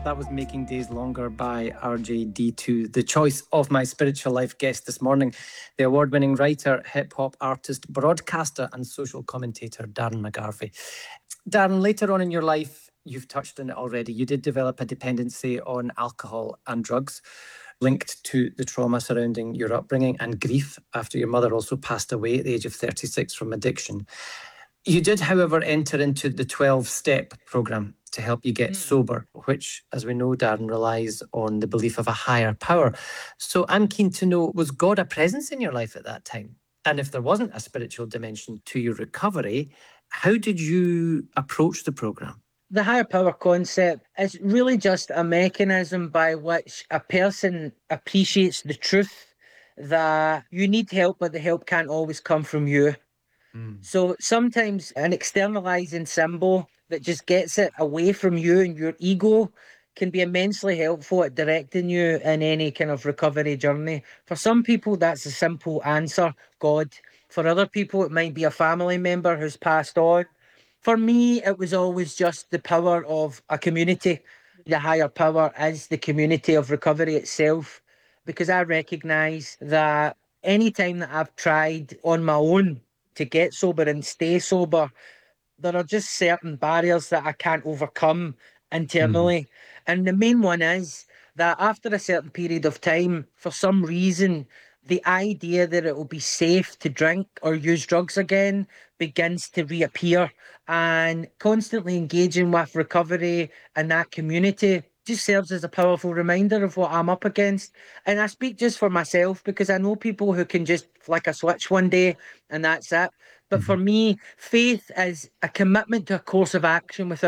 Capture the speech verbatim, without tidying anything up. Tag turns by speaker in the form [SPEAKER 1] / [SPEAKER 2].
[SPEAKER 1] That was Making Days Longer by R J D two, the choice of my spiritual life guest this morning, the award-winning writer, hip-hop artist, broadcaster and social commentator, Darren McGarvey. Darren, later on in your life, you've touched on it already, you did develop a dependency on alcohol and drugs linked to the trauma surrounding your upbringing and grief after your mother also passed away at the age of thirty-six from addiction. You did, however, enter into the twelve-step programme to help you get mm. sober, which, as we know, Darren, relies on the belief of a higher power. So I'm keen to know, was God a presence in your life at that time? And if there wasn't a spiritual dimension to your recovery, how did you approach the programme?
[SPEAKER 2] The higher power concept is really just a mechanism by which a person appreciates the truth that you need help, but the help can't always come from you. Mm. So sometimes an externalizing symbol that just gets it away from you and your ego can be immensely helpful at directing you in any kind of recovery journey. For some people, that's a simple answer, God. For other people, it might be a family member who's passed on. For me, it was always just the power of a community. The higher power is the community of recovery itself, because I recognise that any time that I've tried on my own to get sober and stay sober, there are just certain barriers that I can't overcome internally. Mm. And the main one is that after a certain period of time, for some reason, the idea that it will be safe to drink or use drugs again begins to reappear, and constantly engaging with recovery and that community just serves as a powerful reminder of what I'm up against. And I speak just for myself because I know people who can just flick a switch one day and that's it. But mm-hmm. for me, faith is a commitment to a course of action without